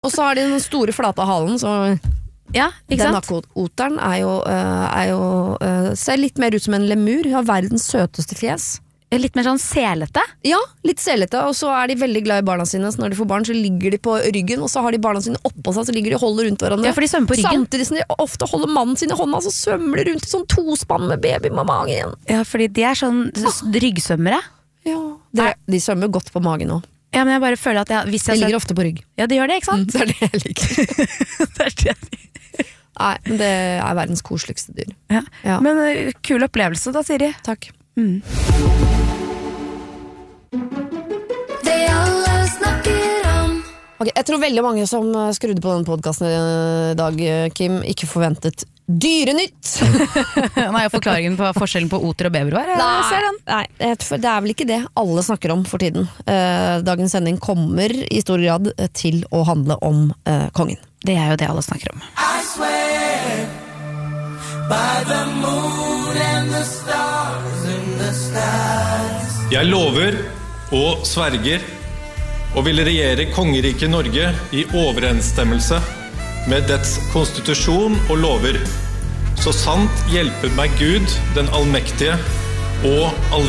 Og så har de den store flate halen, så Ja, ikke den sant? akoteren ser litt mer ut som en lemur. Har verdens søteste fjes. Litt mer sånn selete. Ja, litt selete, og så er de veldig glad i barna sine. Så når de får barn, så ligger de på ryggen, og så har de barna sine oppå seg, så ligger de og holder rundt hverandre. Ja, for de svømmer på ryggen. Samtidig som de ofte holder mannen sin i hånda, så svømmer de rundt i sånn tospann med baby med magen. Ja, fordi de er sånn ryggsvømmere. Ja, de svømmer godt på magen også. Ja, men jeg bare føler at hvis De ligger ofte på rygg. Ja, de gjør det, ikke sant? Det er det jeg liker. Det er det. Nei, men det er verdens koseligste dyr. Ja. Ja. Men kul opplevelse da, Siri. Takk. Det alle snakker om. Ok, jeg tror veldig mange som skrudde på denne podcasten i dag, Kim, ikke forventet dyrenytt. Nå er jo forklaringen på forskjellen på oter og bever var. Jeg ser den. Nei, det er vel ikke det alle snakker om for tiden. Dagens sending kommer i stor grad til å handle om kongen. Det er jo det alle snakker om. I swear by the moon and the stars in the skies. Jeg lover og sverger og vil regjere kongeriket Norge i overensstemmelse med dets konstitusjon og lover, så sant hjelper meg Gud, den allmektige og allvittige.